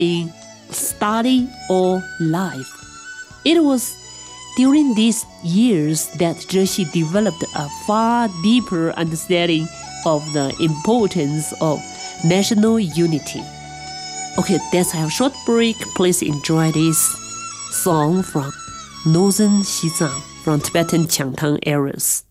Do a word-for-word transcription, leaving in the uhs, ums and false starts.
in study or life. It was during these years that Zhe Xi developed a far deeper understanding of the importance of national unity. Okay, let's have a short break. Please enjoy this song from Northern Xizang from Tibetan Qiangtang areas.